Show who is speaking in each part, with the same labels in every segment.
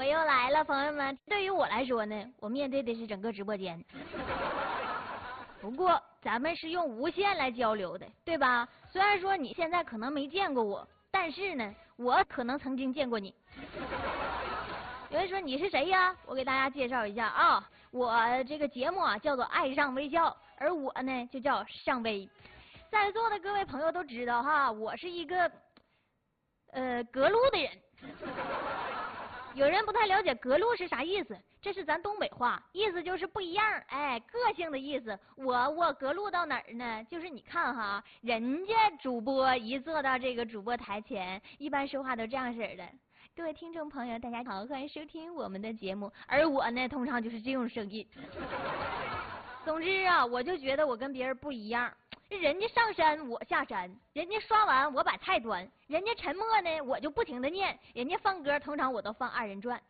Speaker 1: 我又来了，朋友们。对于我来说呢，我面对的是整个直播间。不过咱们是用无线来交流的，对吧？虽然说你现在可能没见过我，但是呢，我可能曾经见过你。有人说你是谁呀？我给大家介绍一下啊，我这个节目啊叫做《爱上微笑》，而我呢就叫尚微。在座的各位朋友都知道哈，我是一个隔路的人。有人不太了解隔路是啥意思，这是咱东北话，意思就是不一样，哎，个性的意思。我隔路到哪儿呢？就是你看哈，人家主播一坐到这个主播台前，一般说话都这样式的。各位听众朋友，大家好，欢迎收听我们的节目。而我呢，通常就是这种声音。总之啊，我就觉得我跟别人不一样。人家上山我下山，人家刷碗我把菜端，人家沉默呢我就不停的念，人家放歌通常我都放二人转。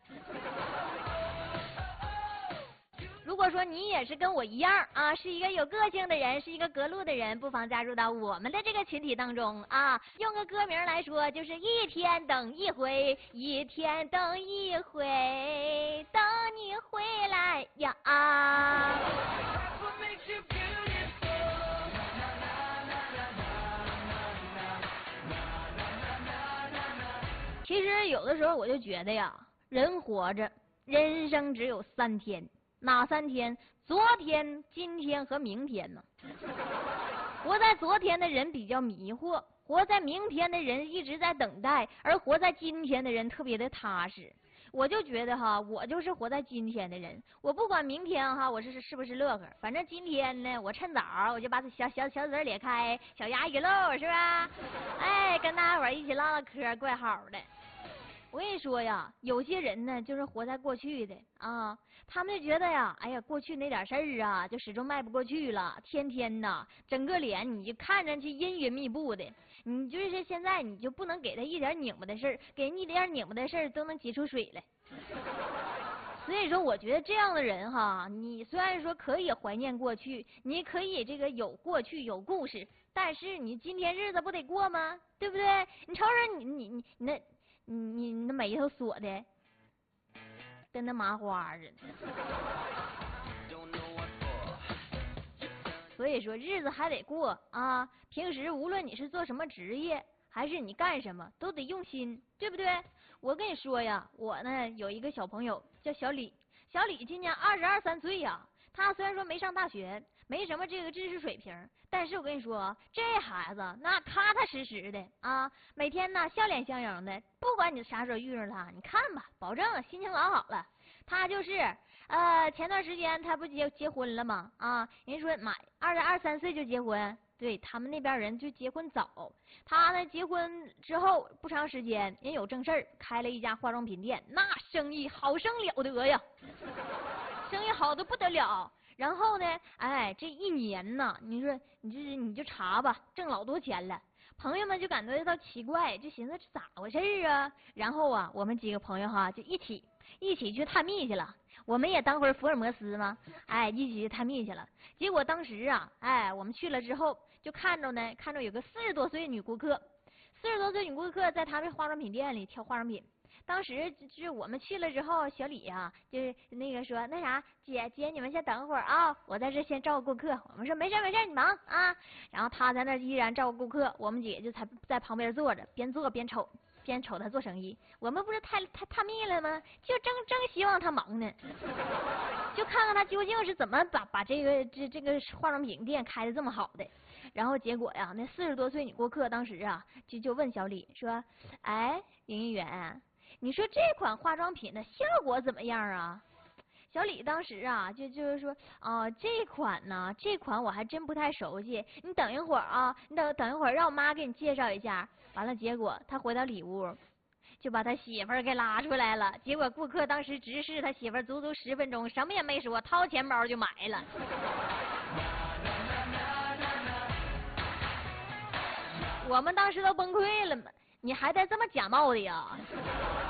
Speaker 1: 如果说你也是跟我一样啊，是一个有个性的人，是一个隔路的人，不妨加入到我们的这个群体当中啊。用个歌名来说，就是一天等一回，一天等一回，等你回来呀。其实有的时候我就觉得呀，人活着，人生只有3天，哪3天？昨天、今天和明天呢。活在昨天的人比较迷惑，活在明天的人一直在等待，而活在今天的人特别的踏实。我就觉得哈，我就是活在今天的人，我不管明天哈，我是不是乐呵，反正今天呢，我趁早我就把小嘴咧开，小牙一露，是吧？哎，跟大家伙一起唠唠嗑，怪好的。我跟你说呀，有些人呢，就是活在过去的啊，他们就觉得呀，哎呀，过去那点事儿啊，就始终迈不过去了，天天呐，整个脸你就看上去阴云密布的，你就是现在你就不能给他一点拧巴的事儿，给你一点拧巴的事儿都能挤出水来。所以说，我觉得这样的人哈，你虽然说可以怀念过去，你可以这个有过去有故事，但是你今天日子不得过吗？对不对？你瞅瞅你那眉头锁的跟那麻花似的。所以说日子还得过啊，平时无论你是做什么职业还是你干什么都得用心，对不对？我跟你说呀，我呢有一个小朋友叫小李，小李今年22、23岁呀。他虽然说没上大学，没什么这个知识水平，但是我跟你说，这孩子那踏踏实实的啊，每天呢笑脸相迎的，不管你啥时候遇上他，你看吧，保证心情老好了。他就是前段时间他不结婚了吗？啊，人说妈22、23岁就结婚。对他们那边人就结婚早，他呢结婚之后不长时间，人有正事儿，开了一家化妆品店，那生意好生了得呀，生意好的不得了。然后呢，哎，这一年呢，你说你就查吧，挣老多钱了。朋友们就感觉到奇怪，就寻思这咋回事啊？然后啊，我们几个朋友哈就一起去探秘去了。我们也当会儿福尔摩斯嘛，哎，一起去探秘去了。结果当时啊，哎，我们去了之后，就看着有个40多岁女顾客，40多岁女顾客在他们化妆品店里挑化妆品。当时就是我们去了之后，小李啊，就是那个说那啥，姐你们先等会儿啊，我在这先照顾顾客。我们说没事，你忙啊。然后他在那依然照顾顾客，我们几个就在旁边坐着，边做边瞅他做生意。我们不是太探秘了吗？就正希望他忙呢，就看看他究竟是怎么把这个化妆品店开的这么好的。然后结果呀，那40多岁女顾客当时啊就问小李说：“哎，营业员，你说这款化妆品的效果怎么样啊？”小李当时啊就是说这款我还真不太熟悉，你等一会儿啊，你等一会儿让我妈给你介绍一下。完了，结果他回到里屋，就把他媳妇儿给拉出来了。结果顾客当时直视他媳妇儿足足10分钟，什么也没说，掏钱包就买了。我们当时都崩溃了嘛，你还带这么假冒的呀？